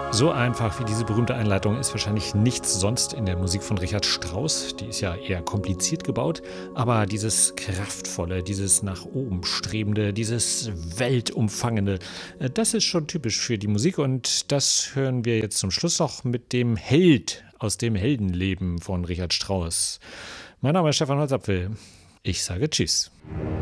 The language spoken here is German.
So einfach wie diese berühmte Einleitung ist wahrscheinlich nichts sonst in der Musik von Richard Strauss. Die ist ja eher kompliziert gebaut, aber dieses Kraftvolle, dieses nach oben strebende, dieses Weltumfangende, das ist schon typisch für die Musik und das hören wir jetzt zum Schluss noch mit dem Held aus dem Heldenleben von Richard Strauss. Mein Name ist Stefan Holzapfel. Ich sage Tschüss.